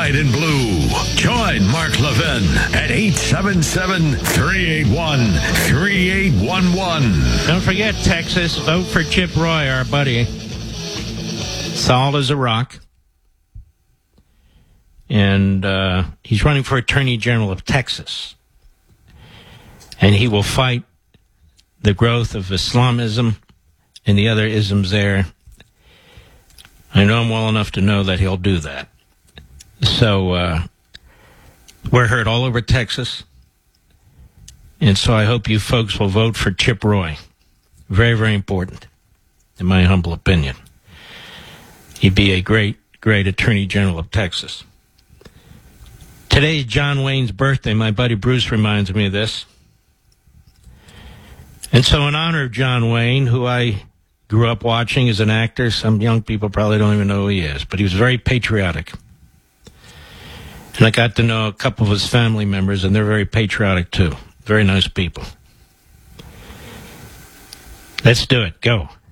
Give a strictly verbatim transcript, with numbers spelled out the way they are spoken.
White, and Blue. Join Mark Levin at eight seven seven, three eight one, three eight one one. Don't forget, Texas, vote for Chip Roy, our buddy. Solid as a rock. And uh, he's running for Attorney General of Texas. And he will fight the growth of Islamism and the other isms there. I know him well enough to know that he'll do that. So uh, we're heard all over Texas. And so I hope you folks will vote for Chip Roy. Very, very important, in my humble opinion. He'd be a great, great Attorney General of Texas. Today's John Wayne's birthday. My buddy Bruce reminds me of this. And so in honor of John Wayne, who I grew up watching as an actor, some young people probably don't even know who he is, but he was very patriotic. And I got to know a couple of his family members, and they're very patriotic too. Very nice people. Let's do it. Go.